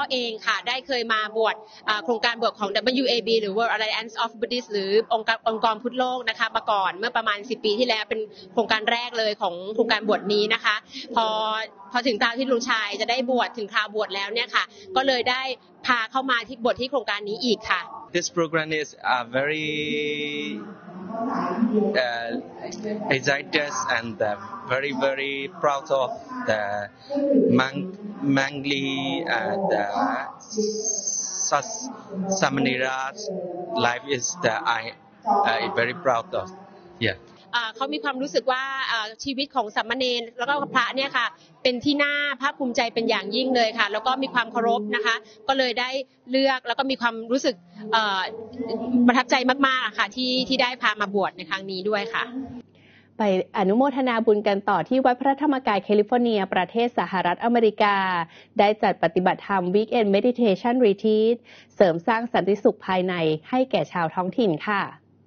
เองค่ะได้เคยมาบวชโครงการบวชของ WAB หรือ World Alliance of Buddhists หรือองค์กรพุทธโลกนะคะมาก่อนเมื่อประมาณ10 ปีที่แล้วเป็นโครงการแรกเลยของโครงการบวชนี้นะคะพอถึงคราวที่ลุงชายจะได้บวชถึงคราวบวชแล้วเนี่ยค่ะก็เลยได้พาเข้ามาที่บวชที่โครงการนี้อีกค่ะ This program is very excited and very proud of the Mangli and Samanira's life is that I very proud of. Yeah. เขามีความรู้สึกว่าชีวิตของสามเณรแล้วก็พระเนี่ยค่ะเป็นที่น่าภาคภูมิใจเป็นอย่างยิ่งเลยค่ะแล้วก็มีความเคารพนะคะก็เลยได้เลือกแล้วก็มีความรู้สึกประทับใจมากๆค่ะที่ได้พามาบวชในครั้งนี้ด้วยค่ะไปอนุโมทนาบุญกันต่อที่วัดพระธรรมกายแคลิฟอร์เนียประเทศสหรัฐอเมริกาได้จัดปฏิบัติธรรม Weekend Meditation Retreat เสริมสร้างสันติสุขภายในให้แก่ชาวท้องถิ่นค่ะ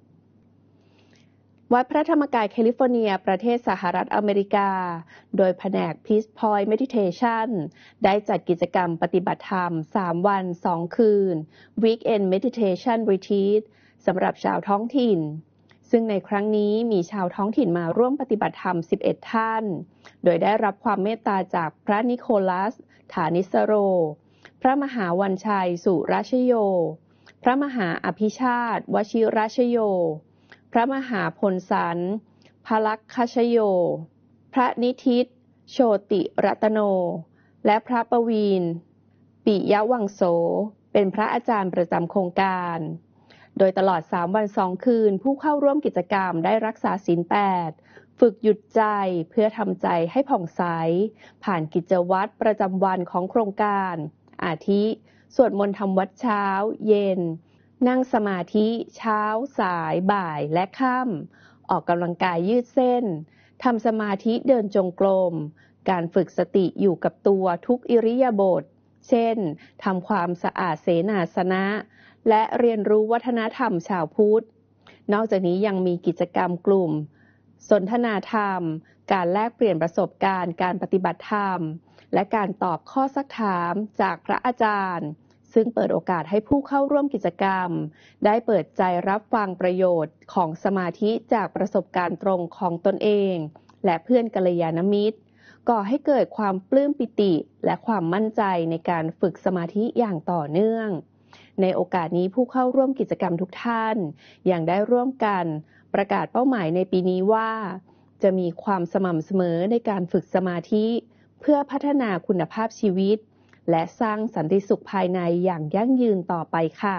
วัดพระธรรมกายแคลิฟอร์เนียประเทศสหรัฐอเมริกาโดยแผนก Peace Point Meditation ได้จัดกิจกรรมปฏิบัติธรรม3 วัน 2 คืน Weekend Meditation Retreat สำหรับชาวท้องถิ่นซึ่งในครั้งนี้มีชาวท้องถิ่นมาร่วมปฏิบัติธรรม11 ท่านโดยได้รับความเมตตาจากพระนิโคลัสฐานิสโรพระมหาวันชัยสุราชโยพระมหาอภิชาติวชิราชโยพระมหาพลสันพลักคชโยพระนิทิตโชติรัตโนและพระประวีณปิยวังโสเป็นพระอาจารย์ประจำโครงการโดยตลอด3 วัน 2 คืนผู้เข้าร่วมกิจกรรมได้รักษาศีล 8ฝึกหยุดใจเพื่อทำใจให้ผ่องใสผ่านกิจวัตรประจำวันของโครงการอาทิสวดมนต์ทำวัดเช้าเย็นนั่งสมาธิเช้าสายบ่ายและค่ำออกกำลังกายยืดเส้นทำสมาธิเดินจงกรมการฝึกสติอยู่กับตัวทุกอิริยาบถเช่นทำความสะอาดเสนาสนะและเรียนรู้วัฒนธรรมชาวพุทธนอกจากนี้ยังมีกิจกรรมกลุ่มสนทนาธรรมการแลกเปลี่ยนประสบการณ์การปฏิบัติธรรมและการตอบข้อซักถามจากพระอาจารย์ซึ่งเปิดโอกาสให้ผู้เข้าร่วมกิจกรรมได้เปิดใจรับฟังประโยชน์ของสมาธิจากประสบการณ์ตรงของตนเองและเพื่อนกัลยาณมิตรก่อให้เกิดความปลื้มปิติและความมั่นใจในการฝึกสมาธิอย่างต่อเนื่องในโอกาสนี้ผู้เข้าร่วมกิจกรรมทุกท่านยังได้ร่วมกันประกาศเป้าหมายในปีนี้ว่าจะมีความสม่ำเสมอในการฝึกสมาธิเพื่อพัฒนาคุณภาพชีวิตและสร้างสันติสุขภายในอย่างยั่งยืนต่อไปค่ะ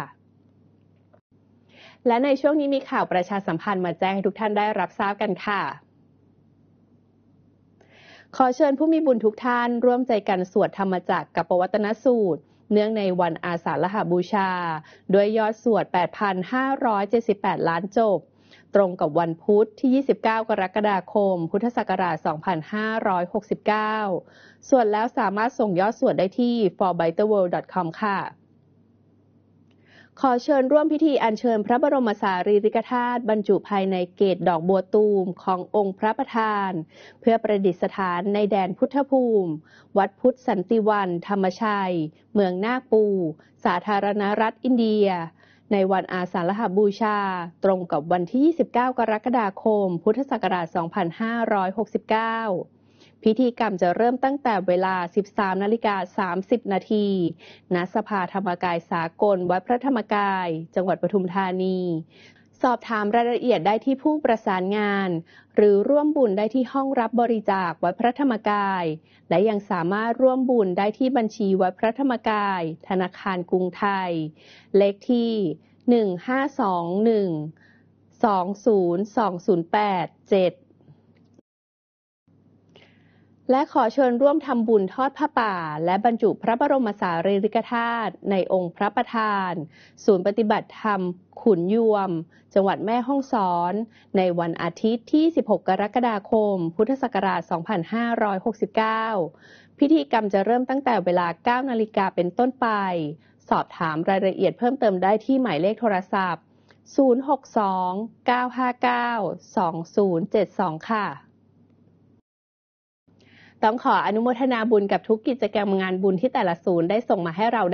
และในช่วงนี้มีข่าวประชาสัมพันธ์มาแจ้งให้ทุกท่านได้รับทราบกันค่ะขอเชิญผู้มีบุญทุกท่านร่วมใจกันสวดธรรมจักรกัปปวัตนสูตรเนื่องในวันอาสาฬหบูชาด้วยยอดสวด 8,578 ล้านจบตรงกับวันพุธที่29 กรกฎาคมพุทธศักราช 2569ส่วนแล้วสามารถส่งยอดสวดได้ที่ forbitterworld.com ค่ะขอเชิญร่วมพิธีอัญเชิญพระบรมสารีริกธาตุบรรจุภายในเกศดอกบัวตูมขององค์พระประธานเพื่อประดิษฐานในแดนพุทธภูมิวัดพุทธสันติวันธรรมชัยเมืองนาคปูสาธารณรัฐอินเดียในวันอาสาฬหบูชาตรงกับวันที่29 กรกฎาคมพุทธศักราช 2569พิธีกรรมจะเริ่มตั้งแต่เวลา 13:30 น.ณ สภาธรรมกายสากลวัดพระธรรมกายจังหวัดปทุมธานีสอบถามรายละเอียดได้ที่ผู้ประสานงานหรือร่วมบุญได้ที่ห้องรับบริจาควัดพระธรรมกายและยังสามารถร่วมบุญได้ที่บัญชีวัดพระธรรมกายธนาคารกรุงไทยเลขที่1521 20208 7และขอเชิญร่วมทำบุญทอดผ้าป่าและบรรจุพระบรมสารีริกธาตุในองค์พระประธานศูนย์ปฏิบัติธรรมขุนยวมจังหวัดแม่ฮ่องสอนในวันอาทิตย์ที่16 กรกฎาคมพุทธศักราช 2569พิธีกรรมจะเริ่มตั้งแต่เวลา 9 นาฬิกาเป็นต้นไปสอบถามรายละเอียดเพิ่มเติมได้ที่หมายเลขโทรศัพท์062-959-2072 ค่ะต้องขออนุโมทนาบุญกับทุกกิจกรรมงานบุญที่แต่ละศูนย์ได้ส่งมาให้เรา